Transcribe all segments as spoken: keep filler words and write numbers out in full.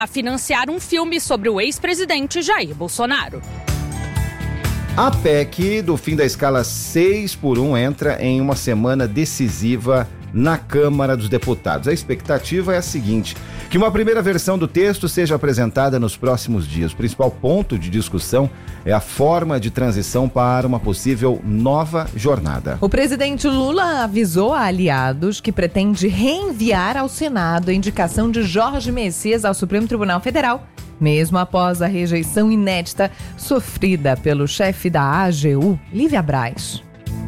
a financiar um filme sobre o ex-presidente Jair Bolsonaro. A P E C do fim da escala seis por um entra em uma semana decisiva na Câmara dos Deputados. A expectativa é a seguinte: que uma primeira versão do texto seja apresentada nos próximos dias. O principal ponto de discussão é a forma de transição para uma possível nova jornada. O presidente Lula avisou a aliados que pretende reenviar ao Senado a indicação de Jorge Messias ao Supremo Tribunal Federal, mesmo após a rejeição inédita sofrida pelo chefe da A G U, Lívia Braz.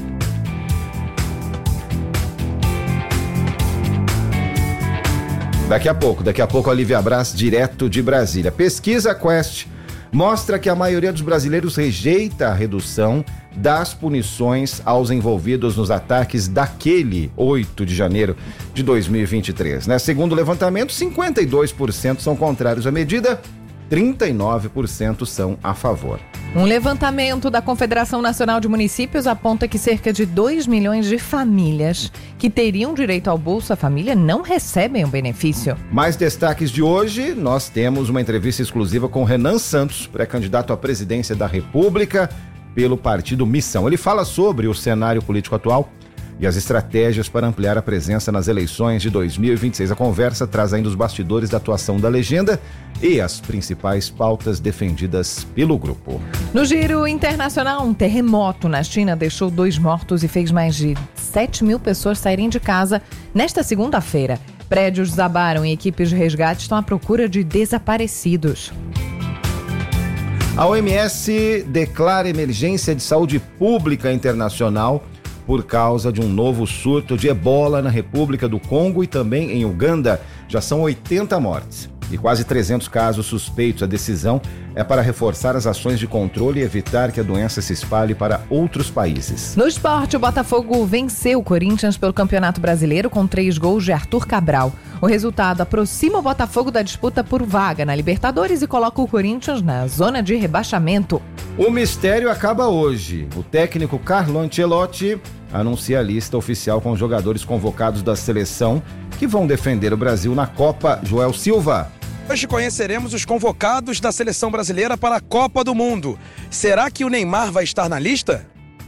Daqui a pouco, daqui a pouco a Lívia Braz, direto de Brasília. Pesquisa Quest mostra que a maioria dos brasileiros rejeita a redução das punições aos envolvidos nos ataques daquele oito de janeiro de dois mil e vinte e três. Né? Segundo o levantamento, cinquenta e dois por cento são contrários à medida, trinta e nove por cento são a favor. Um levantamento da Confederação Nacional de Municípios aponta que cerca de dois milhões de famílias que teriam direito ao Bolsa Família não recebem o benefício. Mais destaques de hoje, nós temos uma entrevista exclusiva com Renan Santos, pré-candidato à presidência da República pelo partido Missão. Ele fala sobre o cenário político atual e as estratégias para ampliar a presença nas eleições de dois mil e vinte e seis. A conversa traz ainda os bastidores da atuação da legenda e as principais pautas defendidas pelo grupo. No giro internacional, um terremoto na China deixou dois mortos e fez mais de sete mil pessoas saírem de casa nesta segunda-feira. Prédios desabaram e equipes de resgate estão à procura de desaparecidos. A O M S declara emergência de saúde pública internacional por causa de um novo surto de ebola na República do Congo e também em Uganda. Já são oitenta mortes e quase trezentos casos suspeitos. A decisão é para reforçar as ações de controle e evitar que a doença se espalhe para outros países. No esporte, o Botafogo venceu o Corinthians pelo Campeonato Brasileiro com três gols de Arthur Cabral. O resultado aproxima o Botafogo da disputa por vaga na Libertadores e coloca o Corinthians na zona de rebaixamento. O mistério acaba hoje. O técnico Carlo Ancelotti anuncia a lista oficial com os jogadores convocados da seleção que vão defender o Brasil na Copa. Joel Silva. Hoje conheceremos os convocados da seleção brasileira para a Copa do Mundo. Será que o Neymar vai estar na lista?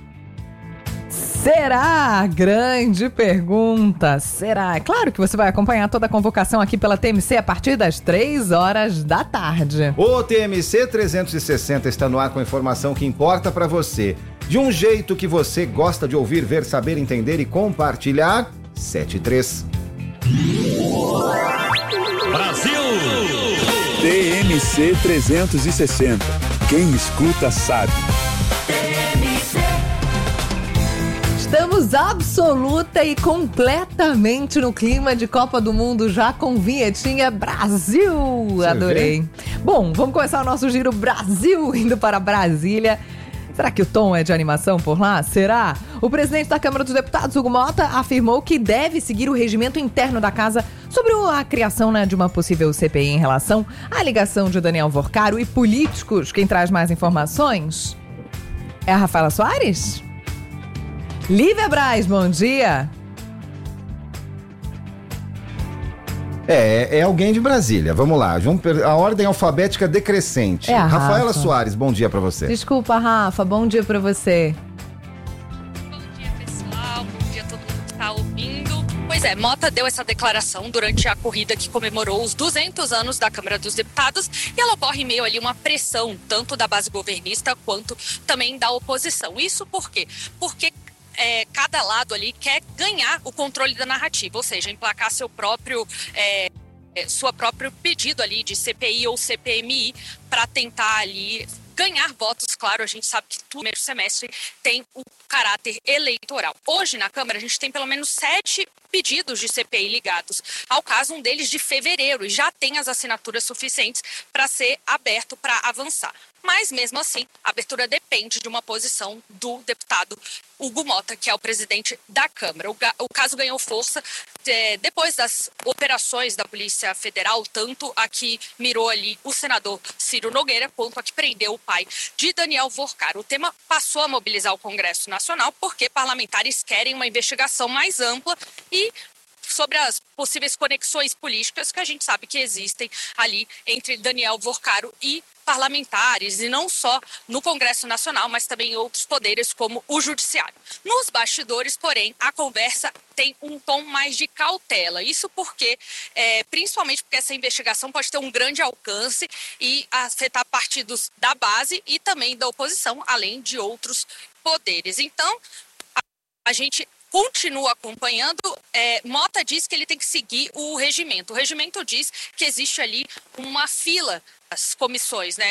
Será? Grande pergunta. Será? É claro que você vai acompanhar toda a convocação aqui pela T M C a partir das três horas da tarde. O T M C trezentos e sessenta está no ar com a informação que importa para você. De um jeito que você gosta de ouvir, ver, saber, entender e compartilhar. sete e três. Brasil! T M C trezentos e sessenta. Quem escuta sabe. Estamos absoluta e completamente no clima de Copa do Mundo, já com vinhetinha Brasil. Você Adorei. Vê? Bom, vamos começar o nosso giro Brasil, indo para Brasília. Será que o tom é de animação por lá? Será? O presidente da Câmara dos Deputados, Hugo Mota, afirmou que deve seguir o regimento interno da casa sobre a criação, né, de uma possível C P I em relação à ligação de Daniel Vorcaro e políticos. Quem traz mais informações é a Rafaela Soares? Lívia Braz, bom dia. É, é alguém de Brasília. Vamos lá. A ordem alfabética decrescente. É a Rafaela Rafa. Soares, bom dia pra você. Desculpa, Rafa. Bom dia pra você. Bom dia, pessoal. Bom dia a todo mundo que tá ouvindo. Pois é, Mota deu essa declaração durante a corrida que comemorou os duzentos anos da Câmara dos Deputados e ela ocorre em meio ali uma pressão, tanto da base governista quanto também da oposição. Isso por quê? Porque É, cada lado ali quer ganhar o controle da narrativa, ou seja, emplacar seu próprio, é, sua próprio pedido ali de C P I ou C P M I para tentar ali ganhar votos. Claro, a gente sabe que o primeiro semestre tem o caráter eleitoral. Hoje, na Câmara, a gente tem pelo menos sete pedidos de C P I ligados ao caso, um deles de fevereiro, e já tem as assinaturas suficientes para ser aberto para avançar. Mas, mesmo assim, a abertura depende de uma posição do deputado Hugo Mota, que é o presidente da Câmara. O, o caso ganhou força é, depois das operações da Polícia Federal, tanto a que mirou ali o senador Ciro Nogueira, quanto a que prendeu o pai de Daniel Vorcaro. O tema passou a mobilizar o Congresso Nacional porque parlamentares querem uma investigação mais ampla e sobre as possíveis conexões políticas que a gente sabe que existem ali entre Daniel Vorcaro e parlamentares, e não só no Congresso Nacional, mas também em outros poderes como o Judiciário. Nos bastidores, porém, a conversa tem um tom mais de cautela. Isso porque, é, principalmente porque essa investigação pode ter um grande alcance e afetar partidos da base e também da oposição, além de outros poderes. Então, a, a gente continua acompanhando. É, Mota diz que ele tem que seguir o regimento. O regimento diz que existe ali uma fila. As comissões, né,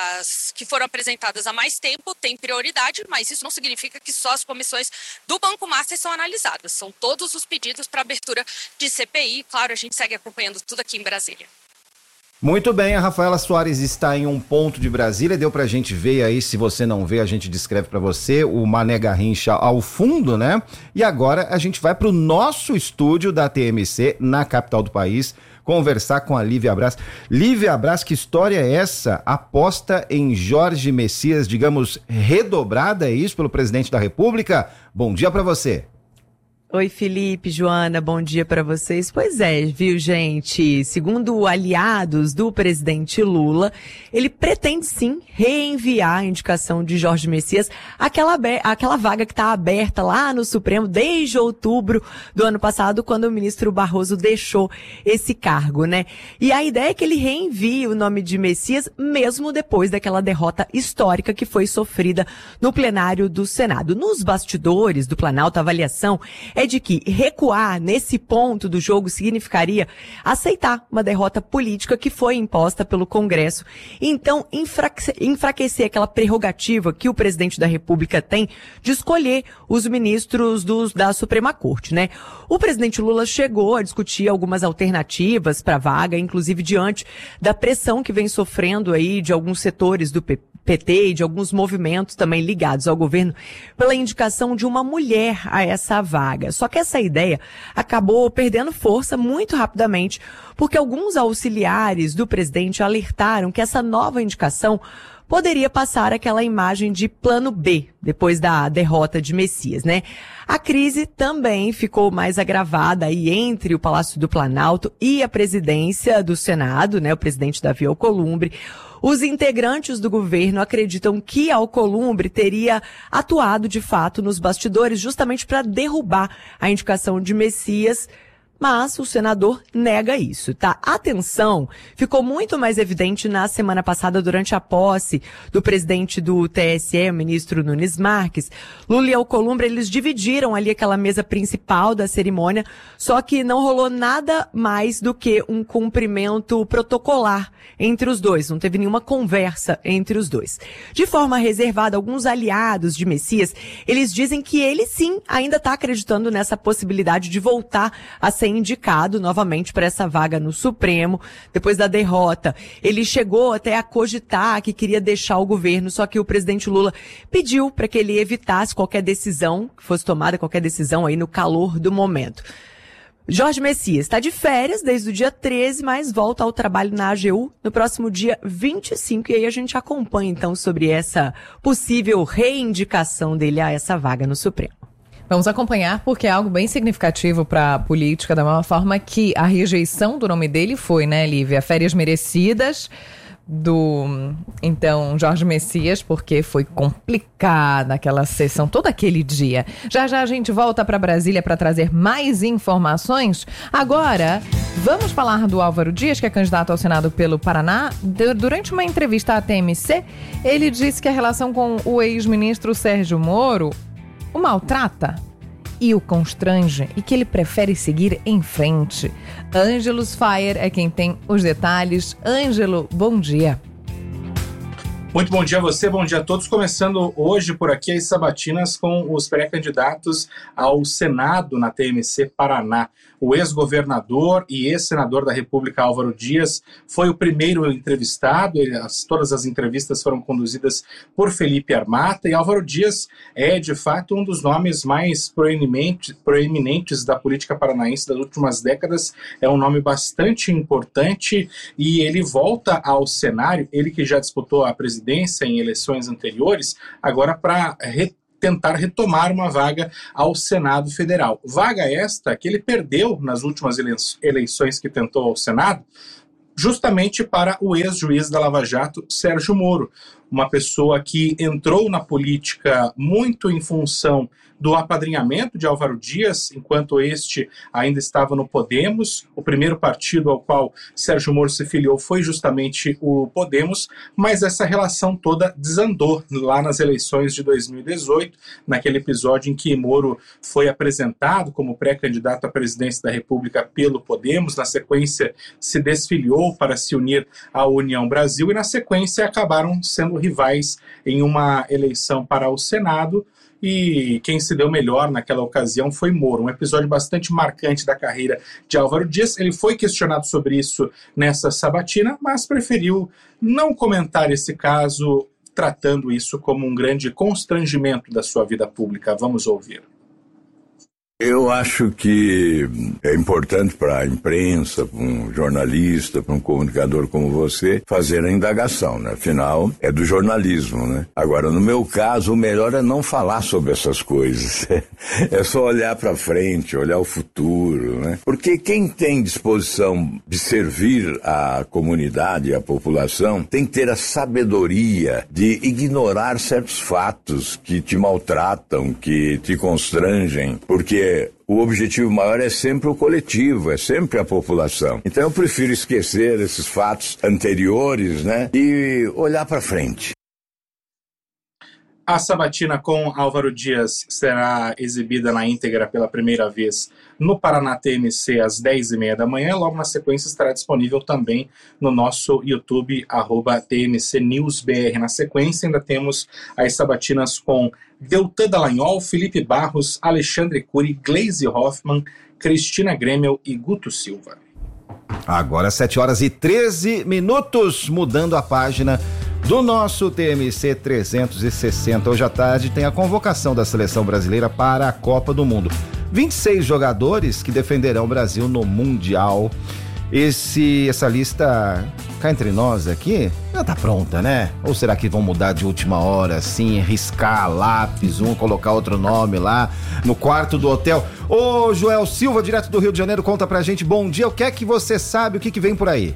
as que foram apresentadas há mais tempo têm prioridade, mas isso não significa que só as comissões do Banco Master são analisadas. São todos os pedidos para abertura de C P I. Claro, a gente segue acompanhando tudo aqui em Brasília. Muito bem, a Rafaela Soares está em um ponto de Brasília, deu pra gente ver aí, se você não vê, a gente descreve pra você, o Mané Garrincha ao fundo, né? E agora a gente vai pro nosso estúdio da T M C, na capital do país, conversar com a Lívia Braz. Lívia Braz, que história é essa? Aposta em Jorge Messias, digamos, redobrada, é isso, pelo presidente da República? Bom dia pra você. Oi, Felipe, Joana, bom dia para vocês. Pois é, viu, gente? Segundo aliados do presidente Lula, ele pretende sim reenviar a indicação de Jorge Messias, aquela, aquela vaga que está aberta lá no Supremo desde outubro do ano passado, quando o ministro Barroso deixou esse cargo, né? E a ideia é que ele reenvie o nome de Messias, mesmo depois daquela derrota histórica que foi sofrida no plenário do Senado. Nos bastidores do Planalto, a avaliação é de que recuar nesse ponto do jogo significaria aceitar uma derrota política que foi imposta pelo Congresso. Então, enfraquecer aquela prerrogativa que o presidente da República tem de escolher os ministros dos, da Suprema Corte, né? O presidente Lula chegou a discutir algumas alternativas para a vaga, inclusive diante da pressão que vem sofrendo aí de alguns setores do P T e de alguns movimentos também ligados ao governo pela indicação de uma mulher a essa vaga. Só que essa ideia acabou perdendo força muito rapidamente, porque alguns auxiliares do presidente alertaram que essa nova indicação poderia passar aquela imagem de plano B, depois da derrota de Messias, né? A crise também ficou mais agravada aí entre o Palácio do Planalto e a presidência do Senado, né? O presidente Davi Alcolumbre. Os integrantes do governo acreditam que Alcolumbre teria atuado de fato nos bastidores justamente para derrubar a indicação de Messias, mas o senador nega isso, tá? A tensão ficou muito mais evidente na semana passada durante a posse do presidente do T S E, o ministro Nunes Marques. Lula e Alcolumbre, eles dividiram ali aquela mesa principal da cerimônia, só que não rolou nada mais do que um cumprimento protocolar entre os dois, não teve nenhuma conversa entre os dois. De forma reservada, alguns aliados de Messias, eles dizem que ele sim ainda está acreditando nessa possibilidade de voltar a ser indicado novamente para essa vaga no Supremo, depois da derrota. Ele chegou até a cogitar que queria deixar o governo, só que o presidente Lula pediu para que ele evitasse qualquer decisão, que fosse tomada qualquer decisão aí no calor do momento. Jorge Messias está de férias desde o dia treze, mas volta ao trabalho na A G U no próximo dia vinte e cinco, e aí a gente acompanha então sobre essa possível reindicação dele a essa vaga no Supremo. Vamos acompanhar, porque é algo bem significativo para a política, da mesma forma que a rejeição do nome dele foi, né, Lívia? Férias merecidas do, então, Jorge Messias, porque foi complicada aquela sessão, todo aquele dia. Já já a gente volta para Brasília para trazer mais informações. Agora, vamos falar do Álvaro Dias, que é candidato ao Senado pelo Paraná. Durante uma entrevista à T M C, ele disse que a relação com o ex-ministro Sérgio Moro o maltrata e o constrange e que ele prefere seguir em frente. Ângelos Fire é quem tem os detalhes. Ângelo, bom dia. Muito bom dia a você, bom dia a todos. Começando hoje por aqui as sabatinas com os pré-candidatos ao Senado na T M C Paraná. O ex-governador e ex-senador da República, Álvaro Dias, foi o primeiro entrevistado. Ele, as, todas as entrevistas foram conduzidas por Felipe Armata, e Álvaro Dias é, de fato, um dos nomes mais proeminentes, proeminentes da política paranaense das últimas décadas. É um nome bastante importante e ele volta ao cenário, ele que já disputou a presidência em eleições anteriores, agora para tentar retomar uma vaga ao Senado Federal. Vaga esta que ele perdeu nas últimas eleições que tentou ao Senado, justamente para o ex-juiz da Lava Jato, Sérgio Moro, uma pessoa que entrou na política muito em função do apadrinhamento de Álvaro Dias, enquanto este ainda estava no Podemos. O primeiro partido ao qual Sérgio Moro se filiou foi justamente o Podemos, mas essa relação toda desandou lá nas eleições de dois mil e dezoito, naquele episódio em que Moro foi apresentado como pré-candidato à presidência da República pelo Podemos, na sequência se desfiliou para se unir à União Brasil e na sequência acabaram sendo rivais em uma eleição para o Senado, e quem se deu melhor naquela ocasião foi Moro. Um episódio bastante marcante da carreira de Álvaro Dias. Ele foi questionado sobre isso nessa sabatina, mas preferiu não comentar esse caso, tratando isso como um grande constrangimento da sua vida pública. Vamos ouvir. Eu acho que é importante para a imprensa, para um jornalista, para um comunicador como você, fazer a indagação, né? Afinal, é do jornalismo, né? Agora, no meu caso, o melhor é não falar sobre essas coisas. É só olhar para frente, olhar o futuro, né? Porque quem tem disposição de servir a comunidade, a população, tem que ter a sabedoria de ignorar certos fatos que te maltratam, que te constrangem, porque o objetivo maior é sempre o coletivo, é sempre a população. Então eu prefiro esquecer esses fatos anteriores, né, e olhar para frente. A sabatina com Álvaro Dias será exibida na íntegra pela primeira vez no Paraná T M C às dez e meia da manhã. Logo na sequência estará disponível também no nosso YouTube, arroba T M C News B R. Na sequência ainda temos as sabatinas com Deltan Dallagnol, Felipe Barros, Alexandre Cury, Gleisi Hoffmann, Cristina Grêmio e Guto Silva. Agora sete horas e treze minutos, mudando a página do nosso T M C trezentos e sessenta. Hoje à tarde tem a convocação da seleção brasileira para a Copa do Mundo. vinte e seis jogadores que defenderão o Brasil no Mundial. Esse, essa lista, cá entre nós aqui, já tá pronta, né? Ou será que vão mudar de última hora, assim, riscar lápis, um, colocar outro nome lá no quarto do hotel? Ô, Joel Silva, direto do Rio de Janeiro, conta pra gente. Bom dia, o que é que você sabe, o que que vem por aí?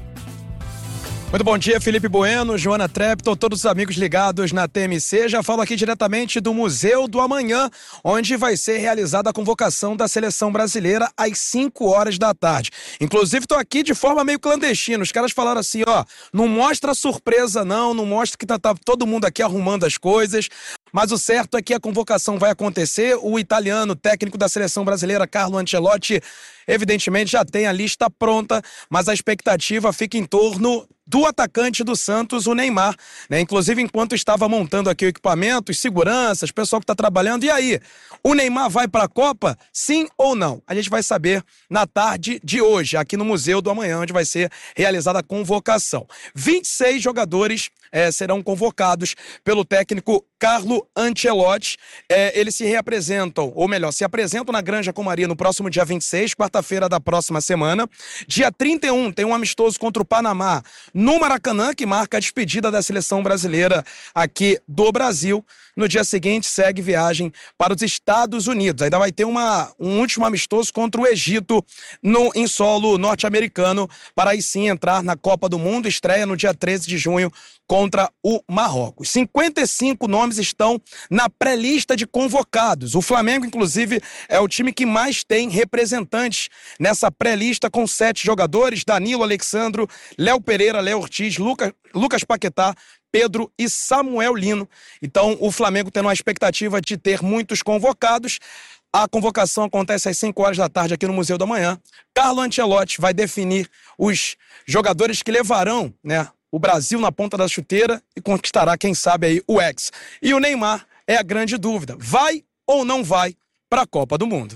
Muito bom dia, Felipe Bueno, Joana Trepton, todos os amigos ligados na T M C. Já falo aqui diretamente do Museu do Amanhã, onde vai ser realizada a convocação da seleção brasileira às cinco horas da tarde. Inclusive, estou aqui de forma meio clandestina. Os caras falaram assim, ó, não mostra surpresa não, não mostra que tá, tá todo mundo aqui arrumando as coisas. Mas o certo é que a convocação vai acontecer. O italiano, técnico da seleção brasileira, Carlo Ancelotti, evidentemente já tem a lista pronta, mas a expectativa fica em torno do atacante do Santos, o Neymar, né? Inclusive, enquanto estava montando aqui o equipamento, os seguranças, pessoal que está trabalhando, e aí? O Neymar vai para a Copa? Sim ou não? A gente vai saber na tarde de hoje, aqui no Museu do Amanhã, onde vai ser realizada a convocação. vinte e seis jogadores é, serão convocados pelo técnico Carlo Ancelotti. É, eles se reapresentam, ou melhor, se apresentam na Granja Comaria no próximo dia vinte e seis, quarta-feira da próxima semana. Dia trinta e um tem um amistoso contra o Panamá no Maracanã, que marca a despedida da seleção brasileira aqui do Brasil. No dia seguinte, segue viagem para os Estados Unidos. Ainda vai ter uma, um último amistoso contra o Egito no, em solo norte-americano, para aí sim entrar na Copa do Mundo. Estreia no dia treze de junho contra o Marrocos. cinquenta e cinco nomes estão na pré-lista de convocados. O Flamengo, inclusive, é o time que mais tem representantes nessa pré-lista, com sete jogadores: Danilo, Alexandro, Léo Pereira, Léo Ortiz, Lucas, Lucas Paquetá, Pedro e Samuel Lino. Então, o Flamengo tendo uma expectativa de ter muitos convocados. A convocação acontece às cinco horas da tarde aqui no Museu da Manhã. Carlo Ancelotti vai definir os jogadores que levarão, né, o Brasil na ponta da chuteira e conquistará, quem sabe, aí o Hexa. E o Neymar é a grande dúvida. Vai ou não vai para a Copa do Mundo?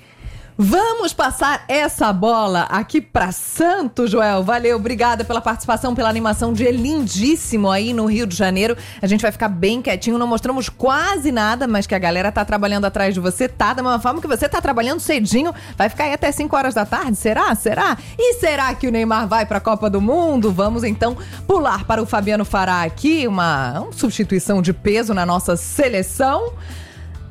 Vamos passar essa bola aqui para Santos, Joel. Valeu, obrigada pela participação, pela animação, dia lindíssimo aí no Rio de Janeiro. A gente vai ficar bem quietinho, não mostramos quase nada, mas que a galera tá trabalhando atrás de você, tá? Da mesma forma que você tá trabalhando cedinho, vai ficar aí até cinco horas da tarde, será? Será? E será que o Neymar vai pra Copa do Mundo? Vamos então pular para o Fabiano Fará aqui, uma, uma substituição de peso na nossa seleção.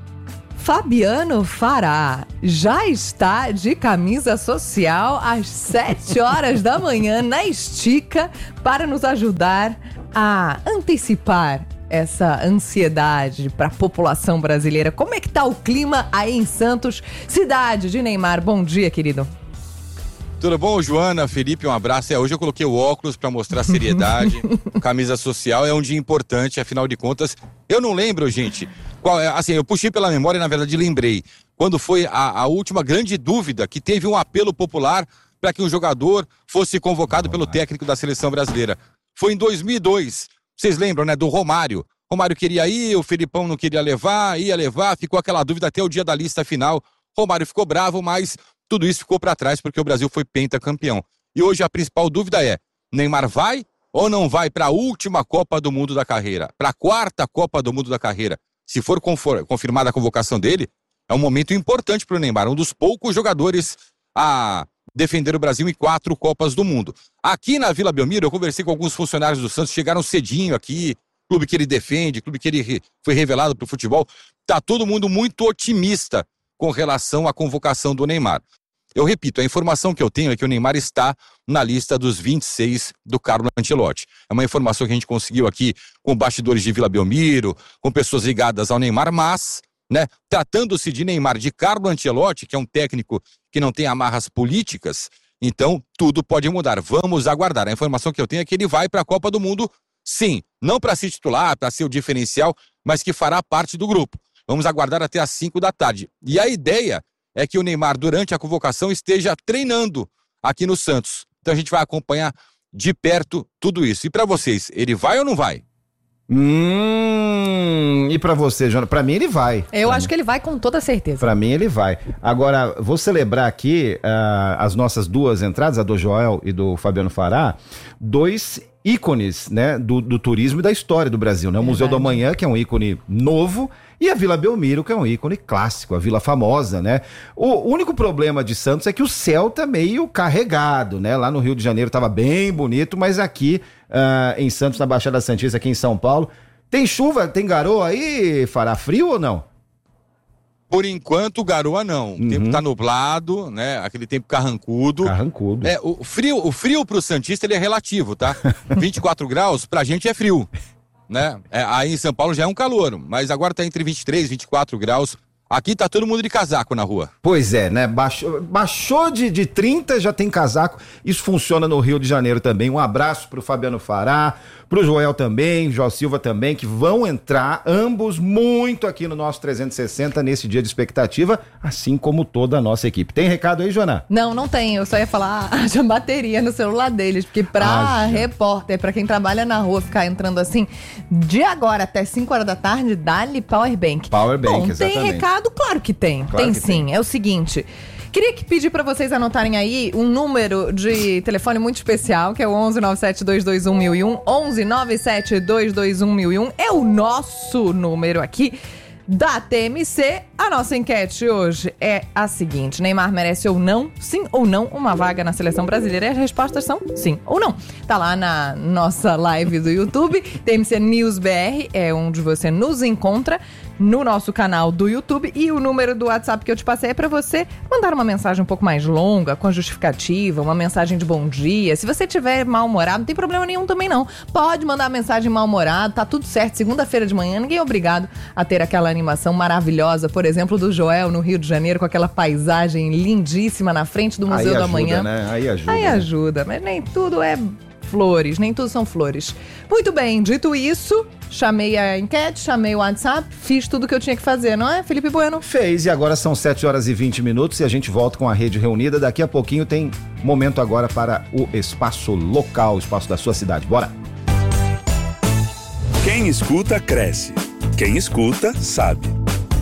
Fabiano Fará já está de camisa social às sete horas da manhã na Estica para nos ajudar a antecipar essa ansiedade para a população brasileira. Como é que tá o clima aí em Santos, cidade de Neymar? Bom dia, querido. Tudo bom, Joana, Felipe, um abraço. É, hoje eu coloquei o óculos para mostrar seriedade. Camisa social é um dia importante, afinal de contas. Eu não lembro, gente, qual, assim, eu puxei pela memória e na verdade lembrei. Quando foi a, a última grande dúvida, que teve um apelo popular para que um jogador fosse convocado pelo técnico da seleção brasileira. Foi em dois mil e dois. Vocês lembram, né, do Romário? Romário queria ir, o Felipão não queria levar, ia levar, ficou aquela dúvida até o dia da lista final. Romário ficou bravo, mas tudo isso ficou para trás porque o Brasil foi pentacampeão. E hoje a principal dúvida é, Neymar vai ou não vai para a última Copa do Mundo da carreira? Para a quarta Copa do Mundo da carreira? Se for confirmada a convocação dele, é um momento importante para o Neymar, um dos poucos jogadores a defender o Brasil em quatro Copas do Mundo. Aqui na Vila Belmiro, eu conversei com alguns funcionários do Santos, chegaram cedinho aqui, clube que ele defende, clube que ele foi revelado para o futebol. Tá todo mundo muito otimista com relação à convocação do Neymar. Eu repito, a informação que eu tenho é que o Neymar está na lista dos vinte e seis do Carlo Ancelotti. É uma informação que a gente conseguiu aqui com bastidores de Vila Belmiro, com pessoas ligadas ao Neymar, mas, né, tratando-se de Neymar de Carlo Ancelotti, que é um técnico que não tem amarras políticas, então tudo pode mudar. Vamos aguardar. A informação que eu tenho é que ele vai para a Copa do Mundo, sim, não para se titular, para ser o diferencial, mas que fará parte do grupo. Vamos aguardar até às cinco da tarde. E a ideia é que o Neymar, durante a convocação, esteja treinando aqui no Santos. Então a gente vai acompanhar de perto tudo isso. E para vocês, ele vai ou não vai? Hum, e pra você, Joana? Pra mim ele vai. Eu pra acho mim. que ele vai com toda certeza. Pra mim ele vai. Agora, vou celebrar aqui uh, as nossas duas entradas, a do Joel e do Fabiano Fará, dois ícones, né, do, do turismo e da história do Brasil, né? O Museu do Amanhã, que é um ícone novo, e a Vila Belmiro, que é um ícone clássico, a Vila Famosa, né? O único problema de Santos é que o céu tá meio carregado, né? Lá no Rio de Janeiro tava bem bonito, mas aqui uh, em Santos, na Baixada Santista, aqui em São Paulo, tem chuva, tem garoa aí? Fará frio ou não? Por enquanto, garoa não. O uhum. tempo tá nublado, né? Aquele tempo carrancudo. Carrancudo. É, o frio, o frio pro santista, ele é relativo, tá? vinte e quatro graus, pra gente é frio, né? É, aí em São Paulo já é um calor, mas agora tá entre vinte e três e vinte e quatro graus. Aqui tá todo mundo de casaco na rua. Pois é, né? Baixou, baixou de, de trinta, já tem casaco. Isso funciona no Rio de Janeiro também. Um abraço pro Fabiano Fará, pro Joel também, Jó Silva também, que vão entrar ambos muito aqui no nosso trezentos e sessenta nesse dia de expectativa, assim como toda a nossa equipe. Tem recado aí, Joana? Não, não tem. Eu só ia falar, haja bateria no celular deles, porque pra haja. repórter, pra quem trabalha na rua, ficar entrando assim, de agora até cinco horas da tarde, dá-lhe powerbank. Powerbank, Bom, exatamente. Tem recado? Claro que tem. Claro tem que sim. tem. É o seguinte... Queria que pedir para vocês anotarem aí um número de telefone muito especial, que é o onze nove sete dois dois um mil e um, onze nove sete dois dois um mil e um, é o nosso número aqui da T M C. A nossa enquete hoje é a seguinte: Neymar merece ou não, sim ou não, uma vaga na seleção brasileira? E as respostas são sim ou não. Tá lá na nossa live do YouTube, T M C News B R, é onde você nos encontra, no nosso canal do YouTube, e o número do WhatsApp que eu te passei é para você mandar uma mensagem um pouco mais longa, com a justificativa, uma mensagem de bom dia. Se você tiver mal-humorado, não tem problema nenhum também não. Pode mandar mensagem mal-humorado, tá tudo certo. Segunda-feira de manhã, ninguém é obrigado a ter aquela animação maravilhosa, por exemplo, do Joel no Rio de Janeiro, com aquela paisagem lindíssima na frente do Museu do Amanhã. Né? Aí ajuda, Aí né? ajuda, mas nem tudo é flores, nem tudo são flores. Muito bem, dito isso, chamei a enquete, chamei o WhatsApp, fiz tudo o que eu tinha que fazer, não é, Felipe Bueno? Fez, e agora são sete horas e vinte minutos e a gente volta com a rede reunida. Daqui a pouquinho tem momento agora para o espaço local, o espaço da sua cidade. Bora! Quem escuta, cresce. Quem escuta, sabe.